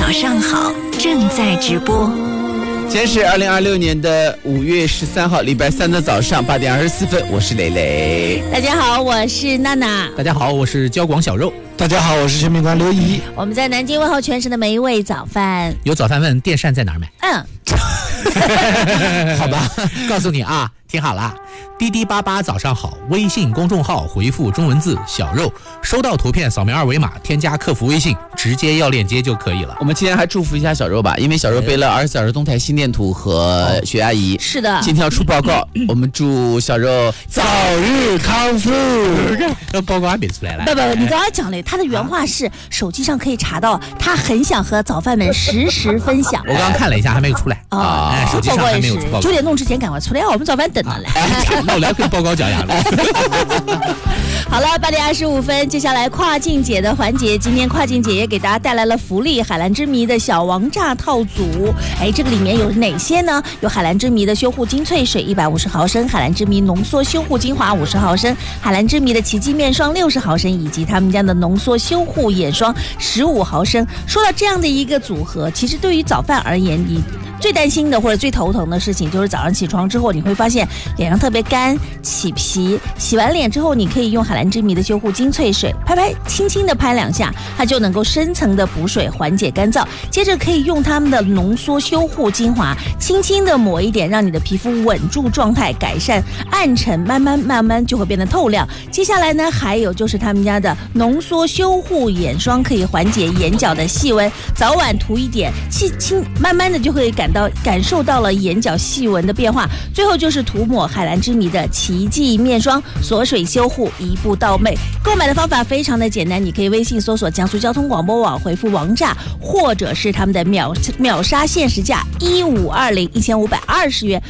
早上好，正在直播。 今天是2026年的5月13号，礼拜三的早上8点24分，我是蕾蕾。 大家好，我是娜娜。 大家好，我是焦广小肉。 大家好，我是全民官刘怡。 我们在南京问候全省的每一位早饭。 有早饭问电扇在哪儿买？好吧，告诉你啊，听好了，滴滴八八早上好，微信公众号回复中文字小肉，收到图片扫描二维码，添加客服微信，直接要链接就可以了。 我们今天还祝福一下小肉吧，因为小肉背了24小时动态心电图和血压仪。 是的， 今天要出报告，我们祝小肉早日康复。 这报告还没出来了。 不，你刚刚讲了，他的原话是手机上可以查到，他很想和早饭们实时分享。 我刚刚看了一下，还没有出来啊，手机上还没有出报告。 9点钟之前赶快出来，我们早饭等了来。 那我来可以报告讲呀。 好了，8点25分，接下来跨境节的环节，今天跨境节也给大家带来了福利，海蓝之谜的小王炸套组。这个里面有哪些呢？有海蓝之谜的修护精粹水150毫升，海蓝之谜浓缩修护精华50毫升，海蓝之谜的奇迹面霜60毫升，以及他们家的浓缩修护眼霜15毫升。说到这样的一个组合，其实对于早饭而言，你最担心的或者最头疼的事情就是早上起床之后，你会发现脸上特别干、起皮。洗完脸之后，你可以用海蓝之谜的修护精粹水轻轻的拍2下，它就能够深层的补水，缓解干燥。接着可以用他们的浓缩修护精华，轻轻的抹一点，让你的皮肤稳住状态，改善暗沉，慢慢就会变得透亮。接下来呢，还有就是他们家的浓缩修护眼霜，可以缓解眼角的细纹，早晚涂一点，慢慢的就会感受到了眼角细纹的变化。最后就是涂抹海蓝之谜的奇迹面霜，锁水修护，一步到位。购买的方法非常的简单，你可以微信搜索江苏交通广播网，回复王炸，或者是他们的秒杀限时价1520，1520元